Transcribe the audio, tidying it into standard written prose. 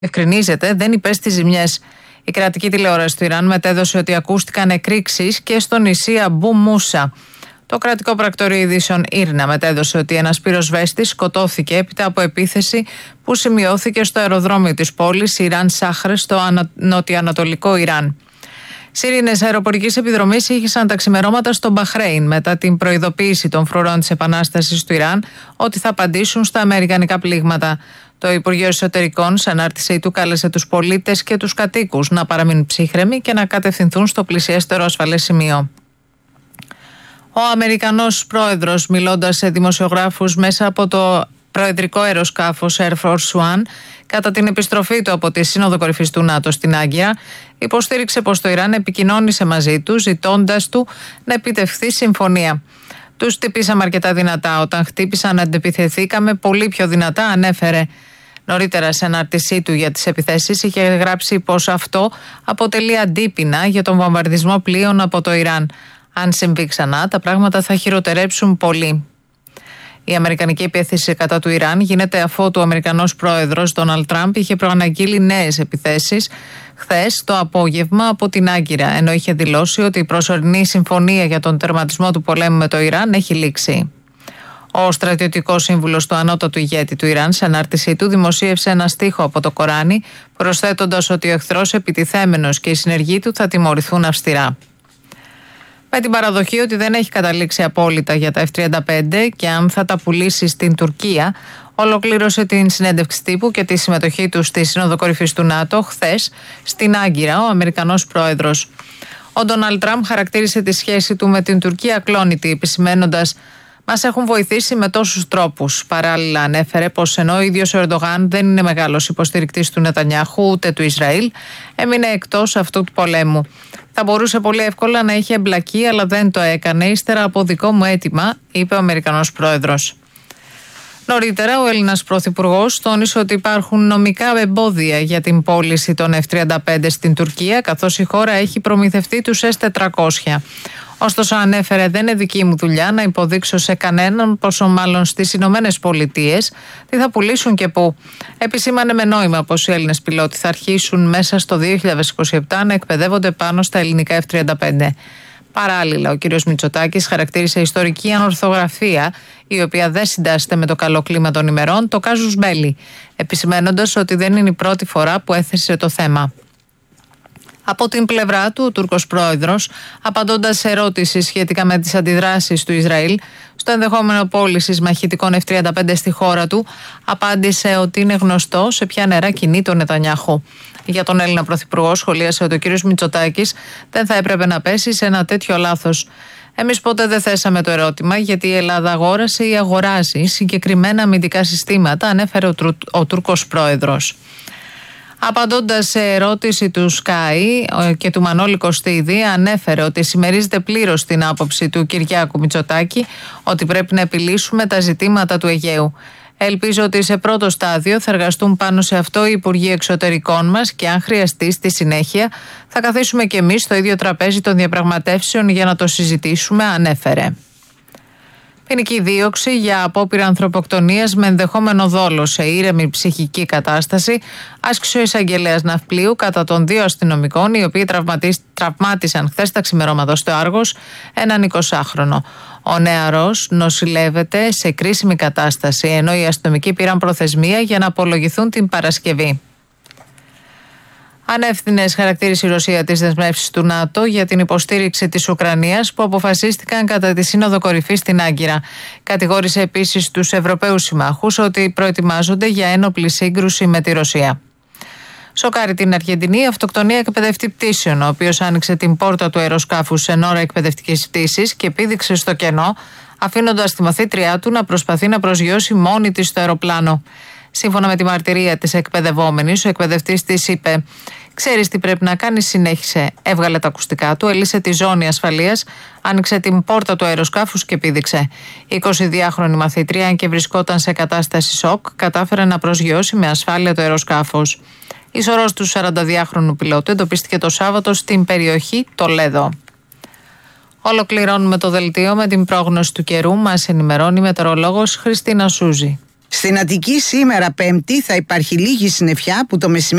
Ευκρινίζεται, δεν υπέστη ζημιές. Η κρατική τηλεόραση του Ιράν μετέδωσε ότι ακούστηκαν εκρήξεις και στο νησί Αμπού Μούσα. Το κρατικό πρακτορείο ειδήσεων Ήρνα μετέδωσε ότι ένας πυροσβέστης σκοτώθηκε έπειτα από επίθεση που σημειώθηκε στο αεροδρόμιο της πόλης Ιράν Σάχρε στο νοτιοανατολικό Ιράν. Σιρήνες αεροπορικής επιδρομής ήχησαν τα ξημερώματα στο Μπαχρέιν μετά την προειδοποίηση των φρουρών της Επανάστασης του Ιράν ότι θα απαντήσουν στα αμερικανικά πλήγματα. Το Υπουργείο Εσωτερικών, σε ανάρτησή του, κάλεσε τους πολίτες και τους κατοίκους να παραμείνουν ψύχρεμοι και να κατευθυνθούν στο πλησιέστερο ασφαλές σημείο. Ο Αμερικανός πρόεδρος, μιλώντας σε δημοσιογράφους μέσα από το προεδρικό αεροσκάφος Air Force One, κατά την επιστροφή του από τη Σύνοδο Κορυφής του ΝΑΤΟ στην Άγκυρα, υποστήριξε πως το Ιράν επικοινώνησε μαζί του, ζητώντας του να επιτευχθεί συμφωνία. Τους χτυπήσαμε αρκετά δυνατά. Όταν χτύπησαν, αντεπιθεθήκαμε πολύ πιο δυνατά, ανέφερε. Νωρίτερα, σε ανάρτησή του για τις επιθέσεις, είχε γράψει πως αυτό αποτελεί αντίπεινα για τον βομβαρδισμό πλοίων από το Ιράν. Αν συμβεί ξανά, τα πράγματα θα χειροτερέψουν πολύ. Η αμερικανική επίθεση κατά του Ιράν γίνεται αφότου ο Αμερικανός πρόεδρος Ντόναλντ Τραμπ είχε προαναγγείλει νέες επιθέσεις χθες το απόγευμα από την Άγκυρα, ενώ είχε δηλώσει ότι η προσωρινή συμφωνία για τον τερματισμό του πολέμου με το Ιράν έχει λήξει. Ο στρατιωτικός σύμβουλος του ανώτατου ηγέτη του Ιράν, σε ανάρτησή του, δημοσίευσε ένα στίχο από το Κοράνι, προσθέτοντας ότι ο εχθρός επιτιθέμενος και οι συνεργοί του θα τιμωρηθούν αυστηρά. Με την παραδοχή ότι δεν έχει καταλήξει απόλυτα για τα F-35 και αν θα τα πουλήσει στην Τουρκία, ολοκλήρωσε την συνέντευξη τύπου και τη συμμετοχή του στη Σύνοδο Κορυφής του ΝΑΤΟ χθες στην Άγκυρα ο Αμερικανός πρόεδρος. Ο Ντόναλντ Τραμπ χαρακτήρισε τη σχέση του με την Τουρκία ακλόνητη, επισημαίνοντας: «Μας έχουν βοηθήσει με τόσους τρόπους». Παράλληλα, ανέφερε πως ενώ ο ίδιος ο Ερντογάν δεν είναι μεγάλος υποστηρικτής του Νετανιάχου ούτε του Ισραήλ, έμεινε εκτός αυτού του πολέμου. «Θα μπορούσε πολύ εύκολα να είχε εμπλακεί, αλλά δεν το έκανε, ύστερα από δικό μου αίτημα», είπε ο Αμερικανός πρόεδρος. Νωρίτερα, ο Έλληνας πρωθυπουργός τόνισε ότι υπάρχουν νομικά εμπόδια για την πώληση των F-35 στην Τουρκία, καθώς η χώρα έχει προμηθευτεί τους S-400. Ωστόσο, ανέφερε: «Δεν είναι δική μου δουλειά να υποδείξω σε κανέναν, πόσο μάλλον στις Ηνωμένες Πολιτείες, τι θα πουλήσουν και πού». Επισήμανε με νόημα πως οι Έλληνες πιλότοι θα αρχίσουν μέσα στο 2027 να εκπαιδεύονται πάνω στα ελληνικά F-35. Παράλληλα, ο κ. Μητσοτάκης χαρακτήρισε ιστορική ανορθογραφία, η οποία δεν συντάσσεται με το καλό κλίμα των ημερών, το κάζους μπέλι, επισημένοντας ότι δεν είναι η πρώτη φορά που έθεσε το θέμα. Από την πλευρά του, ο Τούρκος πρόεδρος, απαντώντας σε ερώτηση σχετικά με τις αντιδράσεις του Ισραήλ στο ενδεχόμενο πώλησης μαχητικών F-35 στη χώρα του, απάντησε ότι είναι γνωστό σε ποια νερά κινεί τον Νετανιάχου. Για τον Έλληνα πρωθυπουργό, σχολίασε ότι ο κ. Μητσοτάκης δεν θα έπρεπε να πέσει σε ένα τέτοιο λάθος. «Εμείς ποτέ δεν θέσαμε το ερώτημα γιατί η Ελλάδα αγόρασε ή αγοράζει συγκεκριμένα αμυντικά συστήματα», ανέφερε ο Τούρκος πρόεδρος. Απαντώντας σε ερώτηση του Sky και του Μανώλη Κωστίδη, ανέφερε ότι συμμερίζεται πλήρως την άποψη του Κυριάκου Μητσοτάκη ότι πρέπει να επιλύσουμε τα ζητήματα του Αιγαίου. «Ελπίζω ότι σε πρώτο στάδιο θα εργαστούν πάνω σε αυτό οι Υπουργοί Εξωτερικών μας και αν χρειαστεί στη συνέχεια θα καθίσουμε και εμείς στο ίδιο τραπέζι των διαπραγματεύσεων για να το συζητήσουμε», ανέφερε. Ποινική δίωξη για απόπειρα ανθρωποκτονίας με ενδεχόμενο δόλο σε ήρεμη ψυχική κατάσταση άσκησε ο εισαγγελέας Ναυπλίου κατά των 2 αστυνομικών, οι οποίοι τραυμάτισαν χθες τα ξημερώματα στο Άργος έναν 20χρονο. Ο νεαρός νοσηλεύεται σε κρίσιμη κατάσταση, ενώ οι αστυνομικοί πήραν προθεσμία για να απολογηθούν την Παρασκευή. Ανεύθυνες χαρακτήρισε η Ρωσία τις δεσμεύσεις του ΝΑΤΟ για την υποστήριξη της Ουκρανίας που αποφασίστηκαν κατά τη Σύνοδο Κορυφής στην Άγκυρα. Κατηγόρησε επίσης τους Ευρωπαίους συμμάχους ότι προετοιμάζονται για ένοπλη σύγκρουση με τη Ρωσία. Σοκάρει την Αργεντινή η αυτοκτονία εκπαιδευτή πτήσεων, ο οποίος άνοιξε την πόρτα του αεροσκάφους εν ώρα εκπαιδευτικής πτήσης και πήδηξε στο κενό, αφήνοντας τη μαθήτριά του να προσπαθεί να προσγειώσει μόνη της στο αεροπλάνο. Σύμφωνα με τη μαρτυρία της εκπαιδευόμενης, ο εκπαιδευτής της είπε: «Ξέρεις τι πρέπει να κάνεις», συνέχισε. Έβγαλε τα ακουστικά του, έλυσε τη ζώνη ασφαλείας, άνοιξε την πόρτα του αεροσκάφους και πήδηξε. Η 22χρονη μαθήτρια, αν και βρισκόταν σε κατάσταση σοκ, κατάφερε να προσγειώσει με ασφάλεια το αεροσκάφος. Η σωρός του 42χρονου πιλότου εντοπίστηκε το Σάββατο στην περιοχή Τολέδο. Ολοκληρώνουμε το δελτίο με την πρόγνωση του καιρού. Μας ενημερώνει η μετεωρολόγος Χριστίνα Σούζη. Στην Αττική σήμερα Πέμπτη θα υπάρχει λίγη συννεφιά που το μεσημέρι